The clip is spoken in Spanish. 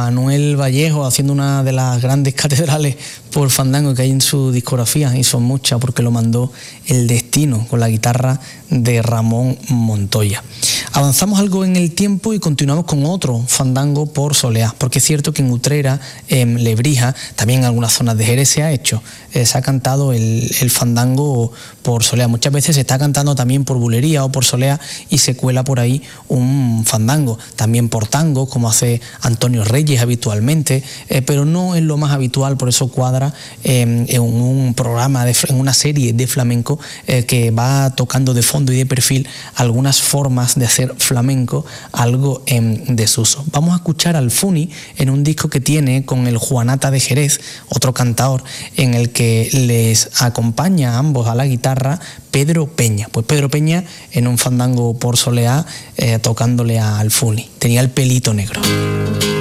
Manuel Vallejo haciendo una de las grandes catedrales por fandango que hay en su discografía, y son muchas porque lo mandó El Destino con la guitarra de Ramón Montoya. Avanzamos algo en el tiempo y continuamos con otro fandango por Soleá, porque es cierto que en Utrera, en Lebrija, también en algunas zonas de Jerez se ha cantado el fandango por Soleá. Muchas veces se está cantando también por bulería o por Soleá y se cuela por ahí un fandango, también por tango, como hace Antonio Reyes habitualmente, pero no es lo más habitual, por eso cuadra en un programa, en una serie de flamenco que va tocando de fondo y de perfil algunas formas de hacer flamenco, algo en desuso. Vamos a escuchar al Funi en un disco que tiene con el Juanata de Jerez, otro cantador, en el que les acompaña a ambos a la guitarra Pedro Peña. Pues Pedro Peña en un fandango por Soleá tocándole al Funi. Tenía el pelito negro.